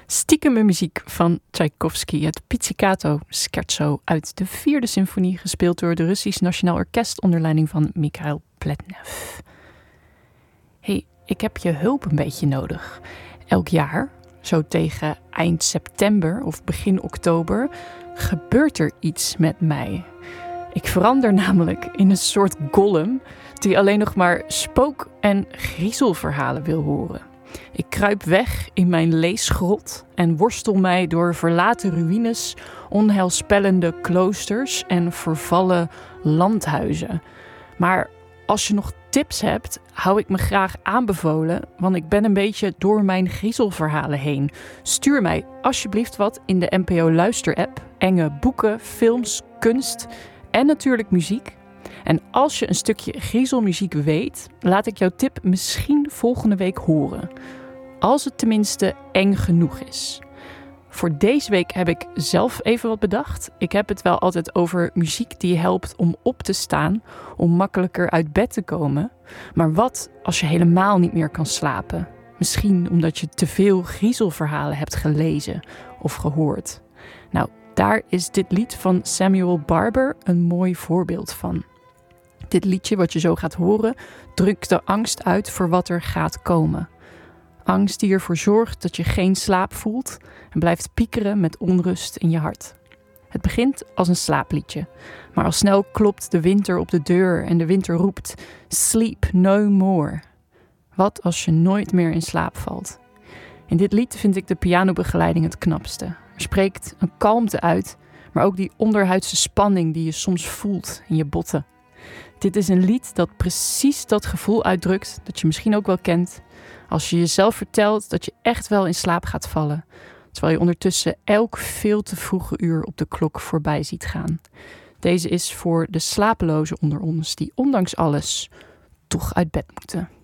Stiekeme muziek van Tchaikovsky, het Pizzicato Scherzo uit de 4e symfonie, gespeeld door het Russisch Nationaal Orkest onder leiding van Mikhail Pletnev. Hey, ik heb je hulp een beetje nodig. Elk jaar, zo tegen eind september of begin oktober, gebeurt er iets met mij. Ik verander namelijk in een soort golem die alleen nog maar spook- en griezelverhalen wil horen. Ik kruip weg in mijn leesgrot en worstel mij door verlaten ruïnes, onheilspellende kloosters en vervallen landhuizen. Maar als je nog tips hebt, hou ik me graag aanbevolen, want ik ben een beetje door mijn griezelverhalen heen. Stuur mij alsjeblieft wat in de NPO Luister-app, enge boeken, films, kunst en natuurlijk muziek. En als je een stukje griezelmuziek weet, laat ik jouw tip misschien volgende week horen. Als het tenminste eng genoeg is. Voor deze week heb ik zelf even wat bedacht. Ik heb het wel altijd over muziek die helpt om op te staan, om makkelijker uit bed te komen. Maar wat als je helemaal niet meer kan slapen? Misschien omdat je te veel griezelverhalen hebt gelezen of gehoord. Nou, daar is dit lied van Samuel Barber een mooi voorbeeld van. Dit liedje, wat je zo gaat horen, drukt de angst uit voor wat er gaat komen. Angst die ervoor zorgt dat je geen slaap voelt en blijft piekeren met onrust in je hart. Het begint als een slaapliedje, maar al snel klopt de winter op de deur en de winter roept: Sleep no more. Wat als je nooit meer in slaap valt? In dit lied vind ik de pianobegeleiding het knapste. Er spreekt een kalmte uit, maar ook die onderhuidse spanning die je soms voelt in je botten. Dit is een lied dat precies dat gevoel uitdrukt dat je misschien ook wel kent als je jezelf vertelt dat je echt wel in slaap gaat vallen, terwijl je ondertussen elk veel te vroege uur op de klok voorbij ziet gaan. Deze is voor de slapelozen onder ons die ondanks alles toch uit bed moeten.